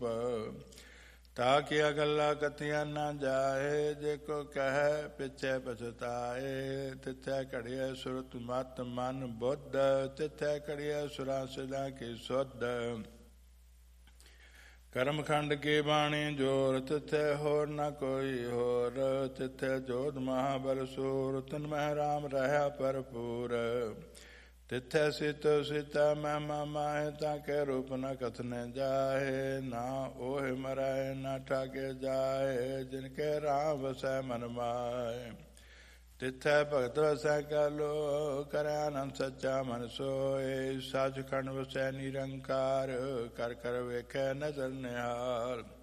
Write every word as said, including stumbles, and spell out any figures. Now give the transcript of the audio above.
ਰੂਪ। ਤਾ ਕੀਆ ਗੱਲਾਂ ਕਤੀਆਂ ਨਾ ਜਾਏ, ਜੇ ਕੋ ਕਹਿ ਪਿਛੇ ਪਛਤਾਏ। ਤਿਥੈ ਘੜੀਐ ਸੁਰਤ ਮਤ ਮਨ ਬੁੱਧ, ਤਿਥੈ ਘੜੀਐ ਸੁਰਾਂ ਸਿਧਾਂ ਕੀ ਸੁਧ। ਕਰਮ ਖੰਡ ਕੀ ਬਾਣੀ ਜੋਰ, ਤਿਥੈ ਹੋਰ ਨ ਕੋਈ ਹੋਰ। ਤਿਥੈ ਜੋਧ ਮਹਾਬਲ ਸੂਰ, ਤਿਨ ਮਹਿ ਰਾਮ ਰਹਾ ਭਰਪੂਰ। ਤਿਥੈ ਸਿਤ ਸੀਤਾ ਮਹਿਮਾ ਮਾਹੇ, ਤਾਂ ਕੇ ਰੂਪ ਨ ਕਥਨੇ ਜਾਹੇ। ਨਾ ਓਹਿ ਮਰੈ ਨਾ ਠਾਗੇ ਜਾਏ, ਜਿਨ ਕੇ ਰਾਮ ਵਸੈ ਮਨ ਮਾਹੇ। ਤਿਥੈ ਭਗਤ ਵਸੈ ਕਲੋ, ਕਰੈ ਆਨੰਦ ਸੱਚਾ ਮਨ ਸੋਏ। ਸੱਚਖੰਡ ਵਸੈ ਨਿਰੰਕਾਰ, ਕਰ ਕਰ ਵੇਖੈ ਨਜ਼ਰ ਨਿਹਾਲ।